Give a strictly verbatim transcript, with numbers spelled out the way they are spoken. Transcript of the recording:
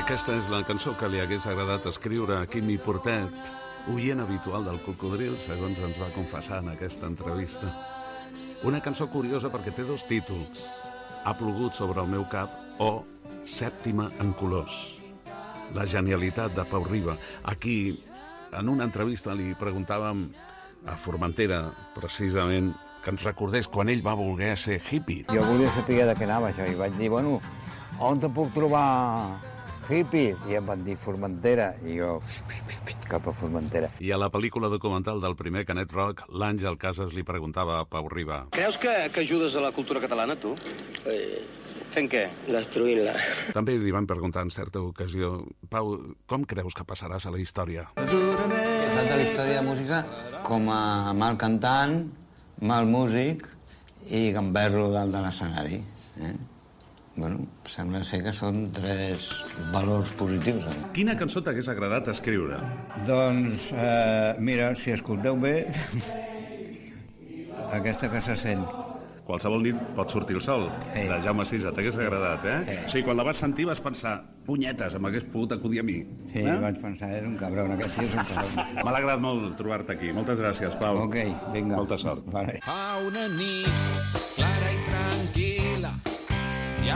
Aquesta és la cançó que li hagués agradat escriure a Quimi Portet, oient habitual del Cocodril, segons ens va confessar en aquesta entrevista. Una cançó curiosa perquè té dos títols: Ha plogut sobre el meu cap o Sèptima en colors. La genialitat de Pau Riba. Aquí, en una entrevista, li preguntàvem a Formentera, precisament, que ens recordés quan ell va voler ser hippie. Jo volia saber de què anava això i vaig dir, bueno, on te puc trobar hippie? I em van dir Formentera i jo cap a Formentera. I a la pel·lícula documental del primer Canet Rock, l'Àngel Casas li preguntava a Pau Riba: Creus que, que ajudes a la cultura catalana, tu? Eh, Fent què? Destruint-la. També li van preguntar en certa ocasió: Pau, com creus que passaràs a la història? He passat a la història de música com a mal cantant, mal músic i gamberro dalt de l'escenari. Eh? Bueno, sembla ser que són tres valors positius. Eh? Quina cançó t'hagués agradat escriure? Doncs, eh, mira, si escolteu bé, aquesta que se sent. Qualsevol nit pot sortir el sol, Sí. de Jaume Sisa. T'hagués agradat, eh? Sí. O sigui, quan la vas sentir vas pensar: punyetes, m'hagués pogut acudir a mi. Sí, eh? vaig pensar, és un cabron, aquest tio és un cabron. M'ha agradat molt trobar-te aquí. Moltes gràcies, Pau. Ok, vinga. Molta sort. Vale. Fa una nit clara i tranquil·la